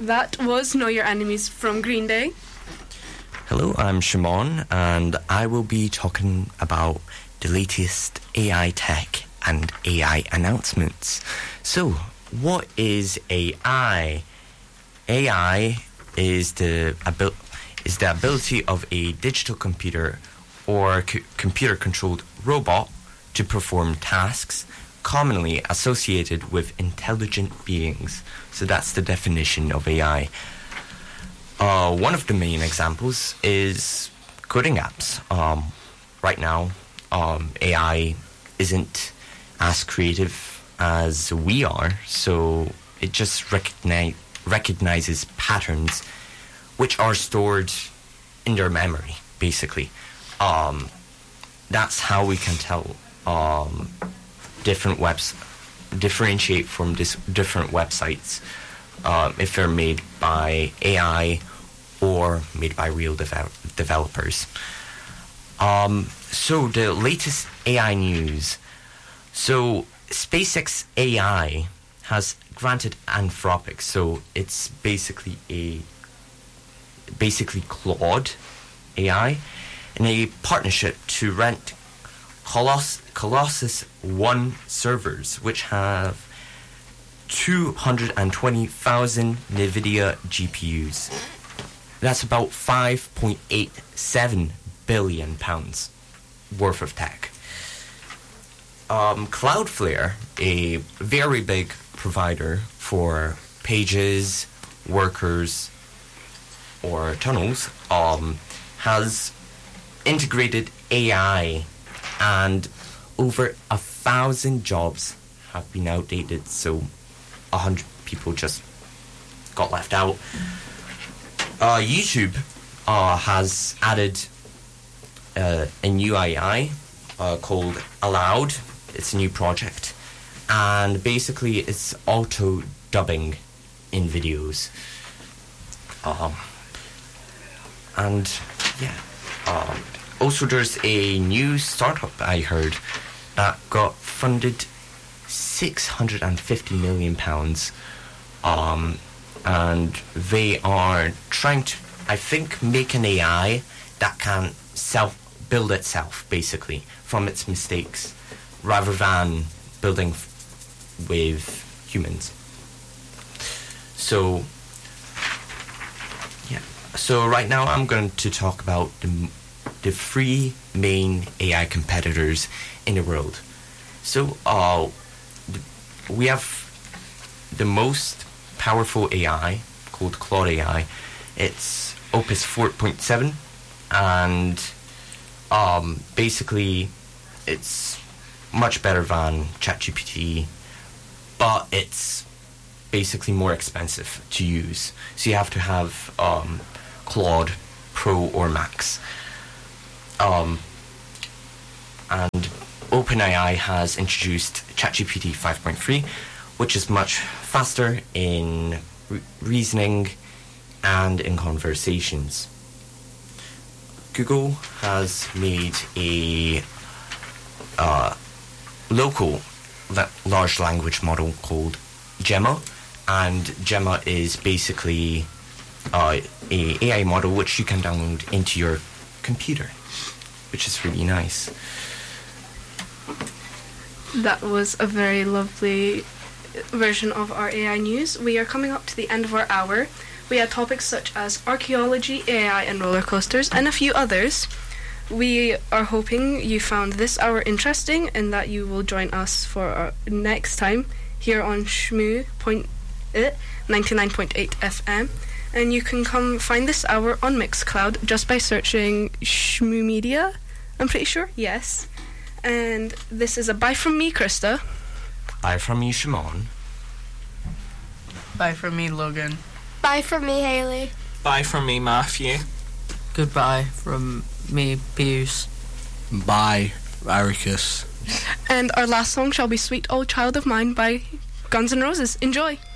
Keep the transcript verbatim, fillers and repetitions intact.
That was Know Your Enemies from Green Day. Hello, I'm Shimon, and I will be talking about the latest A I tech and A I announcements. So, what is A I? A I is the abil- is the ability of a digital computer or c- computer-controlled robot to perform tasks commonly associated with intelligent beings. So that's the definition of A I. Uh, one of the main examples is coding apps. Um, right now, um, A I isn't as creative as we are, so it just recogni- recognizes patterns which are stored in their memory, basically. Um, that's how we can tell um, different webs, differentiate from dis- different websites um, if they're made by A I or made by real devel- developers. Um, so the latest A I news. So SpaceX A I has granted Anthropic, so it's basically a basically Claude A I, in a partnership to rent Coloss- Colossus One servers, which have two hundred twenty thousand NVIDIA G P Us. That's about five point eight seven billion pounds worth of tech. Um, Cloudflare, a very big provider for pages, workers, or tunnels, um, has integrated A I, and over a thousand jobs have been outdated, so a hundred people just got left out. Uh, YouTube uh, has added uh, a new A I uh, called Aloud. It's a new project, and basically it's auto dubbing in videos. Um, and yeah, um, also there's a new startup I heard that got funded six hundred fifty million pounds, um, and they are trying to, I think, make an A I that can self build itself basically from its mistakes, rather than building f- with humans. So, yeah. So right now I'm going to talk about the, the three main A I competitors in the world. So, uh, we have the most powerful A I called Claude A I. It's Opus four point seven, and um, basically it's much better than ChatGPT, but it's basically more expensive to use. So you have to have um, Claude Pro or Max. Um, and OpenAI has introduced ChatGPT five point three, which is much faster in re- reasoning and in conversations. Google has made a uh, local la- large language model called Gemma, and Gemma is basically uh, a AI model which you can download into your computer, which is really nice. That was a very lovely version of our A I news. We are coming up to the end of our hour. We had topics such as archaeology, A I and roller coasters, and a few others. We are hoping you found this hour interesting and that you will join us for our next time here on Shmoo point, uh, ninety-nine point eight F M. And you can come find this hour on Mixcloud just by searching Shmoo Media, I'm pretty sure, yes. And this is a bye from me, Krista. Bye from me, Shimon. Bye from me, Logan. Bye from me, Haley. Bye from me, Matthew. Goodbye from me, Pius. Bye, Aricus. And our last song shall be Sweet Old Child of Mine by Guns N' Roses. Enjoy!